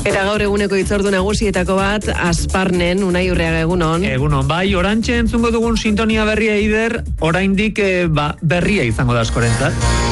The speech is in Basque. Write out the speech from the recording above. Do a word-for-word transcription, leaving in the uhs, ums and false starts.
Eta gaur eguneko hitzordu nagusietako bat, Asparnen, Unai Urreaga, egunon. Egunon, bai, orantxe entzungo dugun sintonia berria eider, oraindik eh, ba, berria izango da askorentzat.